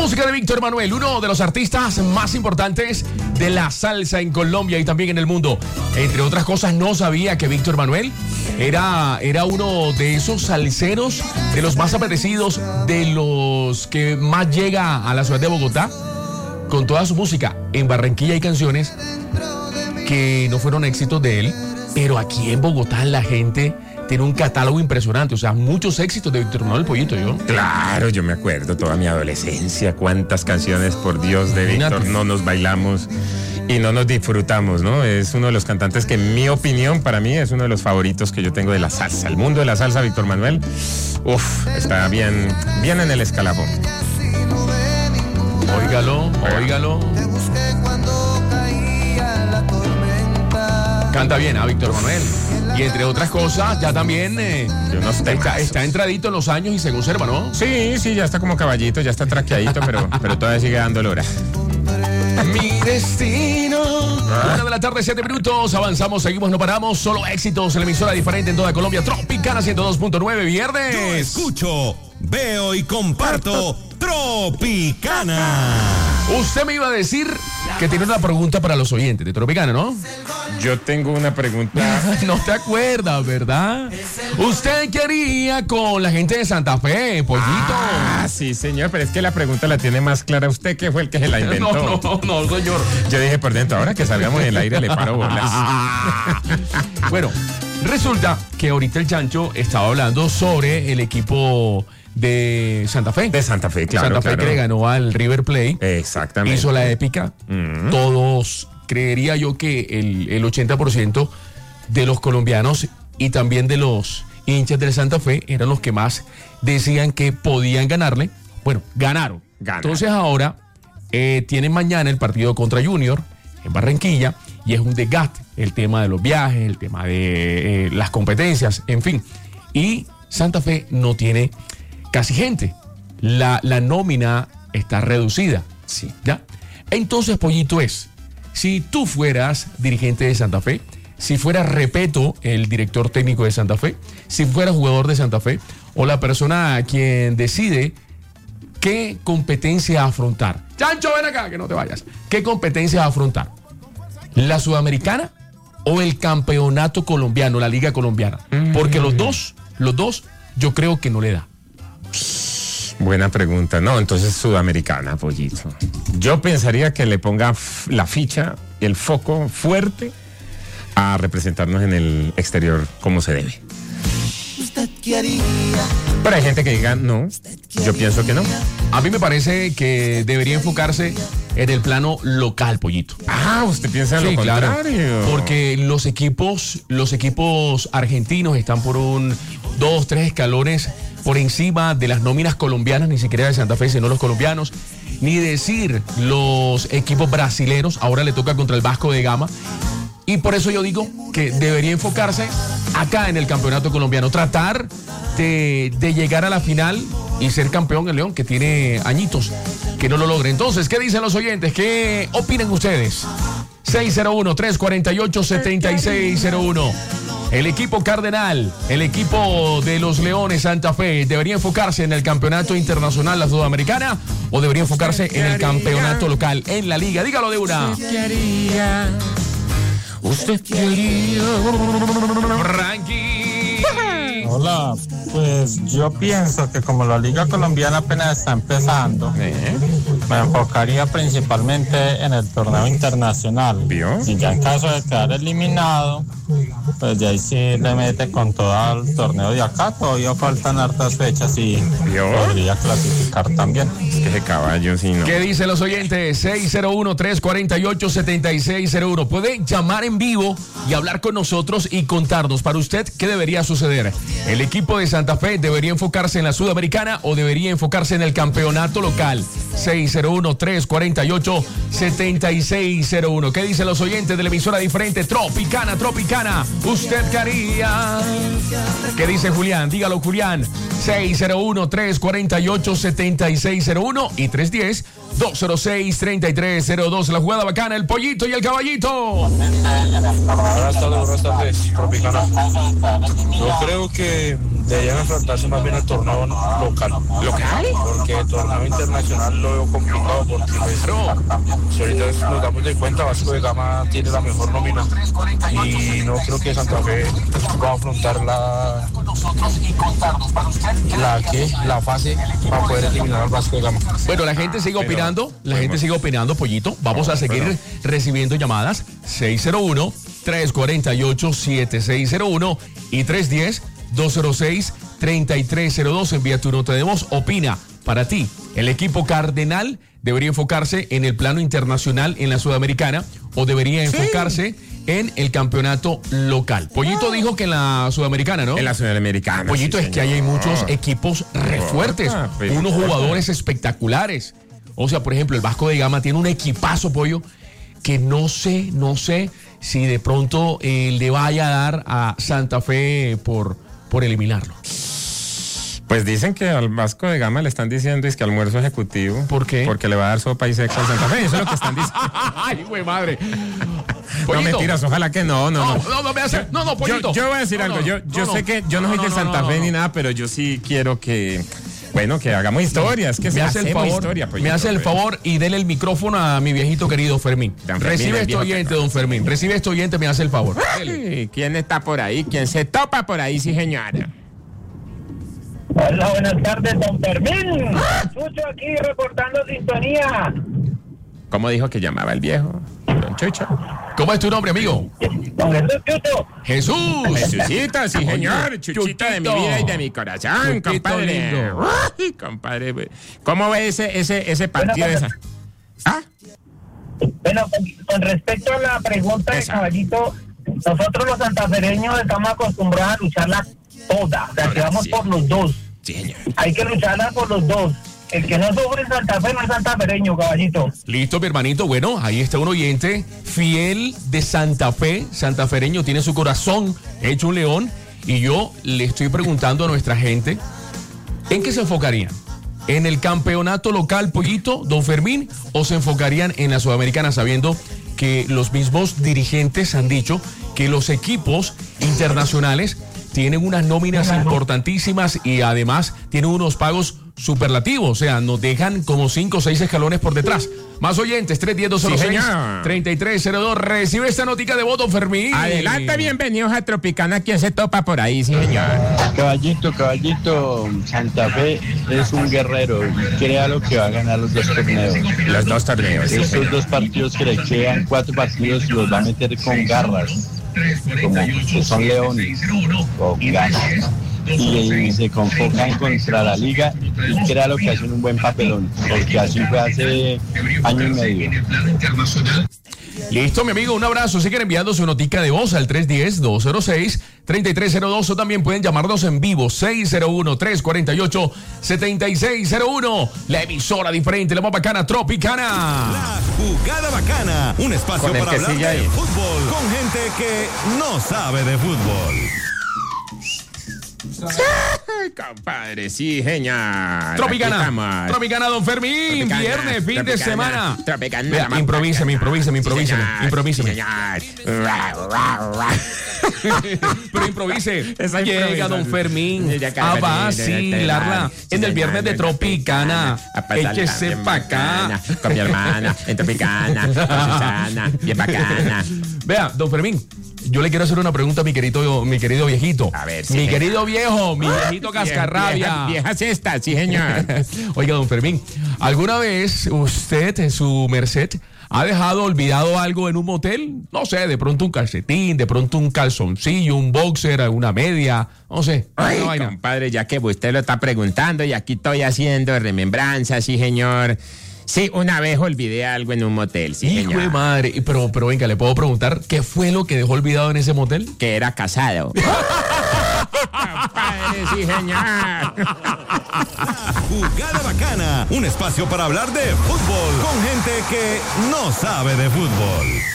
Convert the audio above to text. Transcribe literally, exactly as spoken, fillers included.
Música de Víctor Manuel, uno de los artistas más importantes de la salsa en Colombia y también en el mundo. Entre otras cosas, no sabía que Víctor Manuel era, era uno de esos salseros, de los más apetecidos, de los que más llega a la ciudad de Bogotá con toda su música. En Barranquilla hay canciones que no fueron éxitos de él, pero aquí en Bogotá la gente tiene un catálogo impresionante, o sea, muchos éxitos de Víctor Manuel Pollito, ¿yo? Claro, yo me acuerdo toda mi adolescencia, cuántas canciones, por Dios, de Víctor no nos bailamos y no nos disfrutamos, ¿no? Es uno de los cantantes que, en mi opinión, para mí, es uno de los favoritos que yo tengo de la salsa. El mundo de la salsa, Víctor Manuel, uff, está bien, bien en el escalafón. Óigalo, óigalo. Canta bien a Víctor Manuel. Y entre otras cosas, ya también eh, está, está entradito en los años y se conserva, ¿no? Sí, sí, ya está como caballito, ya está traqueadito, pero, pero todavía sigue dando lora. Mi destino. Una de la tarde, siete minutos. Avanzamos, seguimos, no paramos. Solo éxitos en la emisora diferente en toda Colombia. Tropicana ciento dos punto nueve, viernes. Yo escucho, veo y comparto Tropicana. Usted me iba a decir que tiene una pregunta para los oyentes de Tropicana, ¿no? Yo tengo una pregunta. No te acuerdas, ¿verdad? ¿Usted qué haría con la gente de Santa Fe, Pollito? Ah, sí, señor, pero es que la pregunta la tiene más clara usted, que fue el que se la inventó. No, no, no, señor. Yo dije por dentro, ahora que salgamos en el aire le paro bolas. Bueno, resulta que ahorita el Chancho estaba hablando sobre el equipo de Santa Fe. De Santa Fe, claro. Santa Fe claro. que le ganó al River Plate. Exactamente. Hizo la épica. Mm. Todos, creería yo que el, el ochenta por ciento de los colombianos y también de los hinchas del Santa Fe eran los que más decían que podían ganarle. Bueno, ganaron. Gana. Entonces ahora eh, tienen mañana el partido contra Junior en Barranquilla y es un desgaste. El tema de los viajes, el tema de eh, las competencias, en fin. Y Santa Fe no tiene casi gente. La, la nómina está reducida. Sí. ¿Ya? Entonces, Pollito, es, si tú fueras dirigente de Santa Fe, si fueras Repeto, el director técnico de Santa Fe, si fueras jugador de Santa Fe, o la persona quien decide qué competencia afrontar. Chancho, ven acá, que no te vayas. ¿Qué competencia afrontar? ¿La sudamericana o el campeonato colombiano, la liga colombiana? Porque los dos, los dos, yo creo que no le da. Buena pregunta. No, entonces sudamericana, Pollito. Yo pensaría que le ponga f- la ficha, el foco fuerte a representarnos en el exterior como se debe. Pero hay gente que diga no, yo pienso que no. A mí me parece que debería enfocarse en el plano local, Pollito. Ah, usted piensa Sí, lo claro, contrario. porque los equipos, los equipos argentinos están por un dos, tres escalones por encima de las nóminas colombianas, ni siquiera de Santa Fe, sino los colombianos. Ni decir los equipos brasileros, ahora le toca contra el Vasco de Gama. Y por eso yo digo que debería enfocarse acá en el campeonato colombiano, tratar de, de llegar a la final y ser campeón el León, que tiene añitos que no lo logra. Entonces, ¿qué dicen los oyentes? ¿Qué opinan ustedes? seis cero uno, tres cuatro ocho, siete seis cero uno. El equipo cardenal, el equipo de los Leones Santa Fe, ¿debería enfocarse en el campeonato internacional, la sudamericana, o debería enfocarse en el campeonato local, en la liga? Dígalo de una. ¿Qué haría? Usted quería. Frankie. Hola, pues yo pienso que como la Liga Colombiana apenas está empezando, ¿Eh? me enfocaría principalmente en el torneo internacional. ¿Vio? Y ya en caso de quedar eliminado, pues ya ahí sí le mete con todo el torneo de acá. Todavía faltan hartas fechas y ¿Vio? podría clasificar también. Es que ese caballo sí no. ¿Qué dicen los oyentes? seis cero uno, tres cuatro ocho, siete seis cero uno. Puede llamar en vivo y hablar con nosotros y contarnos para usted qué debería suceder. ¿El equipo de Santa Fe debería enfocarse en la sudamericana o debería enfocarse en el campeonato local? seis cero uno, tres cuatro ocho, siete seis cero uno. ¿Qué dicen los oyentes de la emisora diferente? Tropicana, Tropicana. ¿Usted qué haría? ¿Qué dice Julián? Dígalo, Julián. seis cero uno, tres cuatro ocho, siete seis cero uno y tres uno cero, dos cero seis, tres tres cero dos. La jugada bacana, el pollito y el caballito. Buenas tardes, buenas tardes, Tropicana. Yo creo que deberían enfrentarse más bien al torneo local. ¿Local? que el torneo internacional lo veo complicado porque pues, si ahorita nos damos de cuenta, Vasco de Gama tiene la mejor nómina y no creo que Santa Fe va a afrontar la la que la fase para poder eliminar al Vasco de Gama. Bueno, la gente sigue opinando, la gente sigue opinando, Pollito. Vamos a seguir recibiendo llamadas seis cero uno, tres cuatro ocho, siete seis cero uno y tres uno cero, dos cero seis, tres tres cero dos. Envía tu nota de voz. Opina, para ti, ¿el equipo cardenal debería enfocarse en el plano internacional en la Sudamericana o debería enfocarse sí. en el campeonato local? Pollito dijo que en la Sudamericana, ¿no? En la Sudamericana. Pollito, sí, es que ahí hay muchos equipos re fuertes, Ah, pues, unos jugadores espectaculares. O sea, por ejemplo, el Vasco de Gama tiene un equipazo, Pollo, que no sé, no sé si de pronto eh, le vaya a dar a Santa Fe por, por eliminarlo. Pues dicen que al Vasco de Gama le están diciendo es que almuerzo ejecutivo. ¿Por qué? Porque le va a dar sopa y seco al Santa Fe. Eso es lo que están diciendo. ¡Ay, güey, madre! No, Pollito. mentiras, ojalá que no, no, No, no. no, no, me hace, no, no, Pollito. Yo, yo voy a decir No, algo. no, Yo, yo no, sé no. que yo no, No, soy no, de no, Santa no, Fe no. ni nada, pero yo sí quiero que, bueno, que hagamos historias. Que Me hace el favor, historia, me Pollito, hace el pues. favor y dele el micrófono a mi viejito querido Fermín. Don Fermín, Recibe el este viejo oyente, que- don Fermín. Recibe este oyente, me hace el favor. Dele. Ay, ¿quién está por ahí? ¿Quién se topa por ahí, sí, señora? Hola, buenas tardes, don Fermín. Chucho aquí reportando sintonía. ¿Cómo dijo que llamaba el viejo? Don Chucho. ¿Cómo es tu nombre, amigo? Don Jesús Chucho. Jesús. Jesucito, sí, señor. Oye, Chuchito de mi Chuchito. vida y de mi corazón, Chuchito compadre. lindo. Ay, compadre. ¿Cómo ve ese, ese, ese partido de Bueno, esa? ¿Ah? Bueno, con, con respecto a la pregunta de Esa. Caballito, nosotros los santafereños estamos acostumbrados a lucharla toda. O sea, que vamos Sí. por los dos. Sí, señor. Hay que lucharla por los dos. El que no sufre en Santa Fe no es santafereño, Caballito. Listo, mi hermanito. Bueno, ahí está un oyente fiel de Santa Fe, santafereño, tiene su corazón hecho un león. Y yo le estoy preguntando a nuestra gente, ¿en qué se enfocarían? ¿En el campeonato local, Pollito, don Fermín? ¿O se enfocarían en la Sudamericana, sabiendo que los mismos dirigentes han dicho que los equipos internacionales tienen unas nóminas importantísimas y además tienen unos pagos superlativos? O sea, nos dejan como cinco o seis escalones por detrás. Más oyentes, tres uno cero, dos cero seis, tres tres cero dos. Recibe esta notica de voto, Fermín. Adelante, bienvenidos a Tropicana. ¿Quién se topa por ahí, sí, señor? Caballito, caballito, Santa Fe es un guerrero y créalo que va a ganar los dos torneos. Los dos torneos. sí, Estos señor. dos partidos que le quedan, cuatro partidos, los va a meter con garras, como que son leones, con ganas. Y, y se convocan contra la liga y créalo que hacen un buen papelón, porque así fue hace año y medio. Listo, mi amigo, un abrazo. Siguen enviando su notica de voz al tres uno cero, dos cero seis, tres tres cero dos o también pueden llamarnos en vivo seis cero uno, tres cuatro ocho, siete seis cero uno. La emisora diferente, la más bacana, Tropicana. La jugada bacana, un espacio Con el para que hablar sigue de ahí. fútbol con gente que no sabe de fútbol. Ay, compadre, sí, señor. Tropicana, Aquí estamos. Tropicana, don Fermín, Tropicana, viernes, fin de Tropicana, semana. Tropicana, Vea, la más improvíseme, bacana. improvíseme, Sí, improvíseme, señor, improvíseme. sí, señor. Guau, guau, guau. Pero improvise. Esa Llega improvisa. don Fermín Ya, ya, a ya, vacilarla sí, en el señor, viernes de en Tropicana. A pasarla Échese bien pa' acá. bacana, con mi hermana, en Tropicana, con Susana, bien bacana. Vea, don Fermín, yo le quiero hacer una pregunta a mi querido, mi querido viejito. A ver, sí, mi venga. querido viejo, mi viejito cascarrabia. Vieja, vieja cesta, sí, señor. Oiga, don Fermín, ¿alguna vez usted, en su merced, ha dejado olvidado algo en un motel? No sé, de pronto un calcetín, de pronto un calzoncillo, un boxer, una media, no sé. Ay, una vaina. compadre, ya que usted lo está preguntando y aquí estoy haciendo remembranza, sí, señor. Sí, una vez olvidé algo en un motel, sí, Hijo de señor. madre, Y pero, pero venga, ¿le puedo preguntar qué fue lo que dejó olvidado en ese motel? Que era casado. Compadre, sí, señor. Jugada bacana, un espacio para hablar de fútbol con gente que no sabe de fútbol.